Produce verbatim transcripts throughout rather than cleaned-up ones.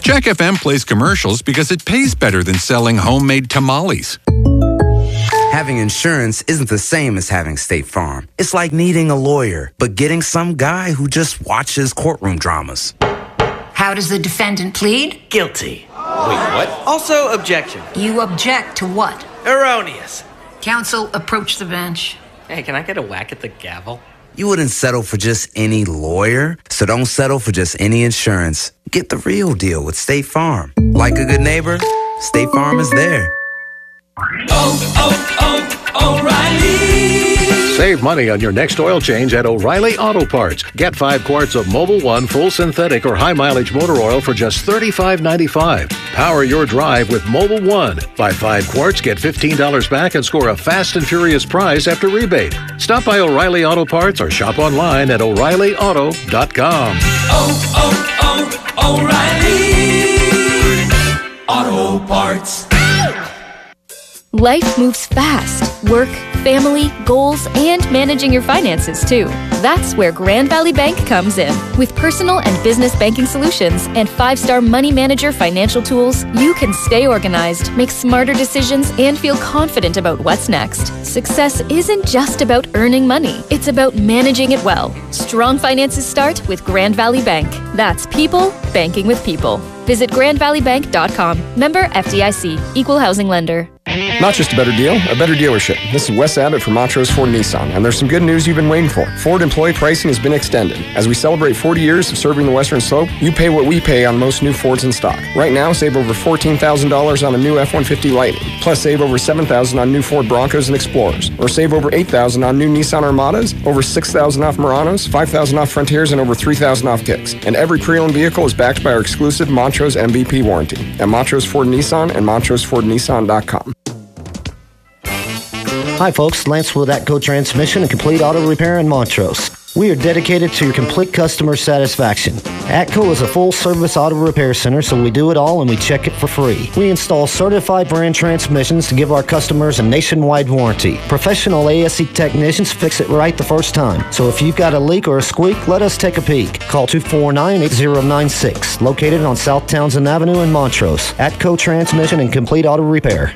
Jack F M plays commercials because it pays better than selling homemade tamales. Having insurance isn't the same as having State Farm. It's like needing a lawyer, but getting some guy who just watches courtroom dramas. How does the defendant plead? Guilty. Wait, what? Also, objection. You object to what? Erroneous. Counsel, approach the bench. Hey, can I get a whack at the gavel? You wouldn't settle for just any lawyer, so don't settle for just any insurance. Get the real deal with State Farm. Like a good neighbor, State Farm is there. Oh, oh, oh, O'Reilly! Save money on your next oil change at O'Reilly Auto Parts. Get five quarts of Mobil one full synthetic or high mileage motor oil for just thirty-five ninety-five. Power your drive with Mobil one. Buy five quarts, get fifteen dollars back, and score a fast and furious prize after rebate. Stop by O'Reilly Auto Parts or shop online at O'Reilly Auto dot com. Oh, oh, oh, O'Reilly Auto Parts. Life moves fast. Work, family, goals, and managing your finances, too. That's where Grand Valley Bank comes in. With personal and business banking solutions and five-star money manager financial tools, you can stay organized, make smarter decisions, and feel confident about what's next. Success isn't just about earning money. It's about managing it well. Strong finances start with Grand Valley Bank. That's people banking with people. Visit grand valley bank dot com. Member F D I C. Equal housing lender. Not just a better deal, a better dealership. This is Wes Abbott from Montrose Ford Nissan, and there's some good news you've been waiting for. Ford employee pricing has been extended. As we celebrate forty years of serving the Western Slope, you pay what we pay on most new Fords in stock. Right now, save over fourteen thousand dollars on a new F one fifty Lightning, plus save over seven thousand dollars on new Ford Broncos and Explorers, or save over eight thousand dollars on new Nissan Armadas, over six thousand dollars off Muranos, five thousand dollars off Frontiers, and over three thousand dollars off Kicks. And every pre-owned vehicle is backed by our exclusive Montrose M V P warranty at Montrose Ford Nissan and Montrose Ford Nissan dot com. Hi folks, Lance with Atco Transmission and Complete Auto Repair in Montrose. We are dedicated to your complete customer satisfaction. Atco is a full-service auto repair center, so we do it all and we check it for free. We install certified brand transmissions to give our customers a nationwide warranty. Professional A S E technicians fix it right the first time. So if you've got a leak or a squeak, let us take a peek. Call two four nine, eight zero nine six, located on South Townsend Avenue in Montrose. Atco Transmission and Complete Auto Repair.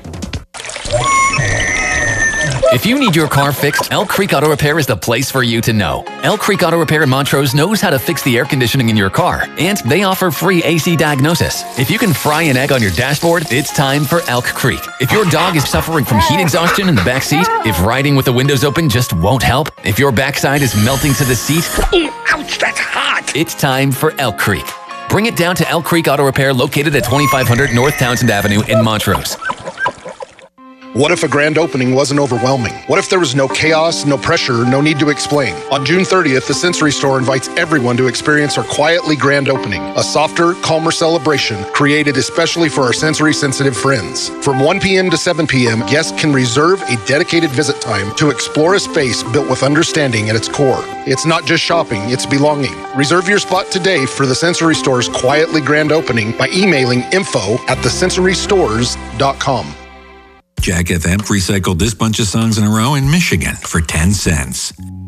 If you need your car fixed, Elk Creek Auto Repair is the place for you to know. Elk Creek Auto Repair in Montrose knows how to fix the air conditioning in your car, and they offer free A C diagnosis. If you can fry an egg on your dashboard, it's time for Elk Creek. If your dog is suffering from heat exhaustion in the back seat, if riding with the windows open just won't help, if your backside is melting to the seat, ouch, that's hot! It's time for Elk Creek. Bring it down to Elk Creek Auto Repair, located at twenty-five hundred North Townsend Avenue in Montrose. What if a grand opening wasn't overwhelming? What if there was no chaos, no pressure, no need to explain? On June thirtieth, the Sensory Store invites everyone to experience our quietly grand opening, a softer, calmer celebration created especially for our sensory-sensitive friends. From one p.m. to seven p.m., guests can reserve a dedicated visit time to explore a space built with understanding at its core. It's not just shopping, it's belonging. Reserve your spot today for the Sensory Store's quietly grand opening by emailing info at the sensory stores dot com. Jack F M recycled this bunch of songs in a row in Michigan for ten cents.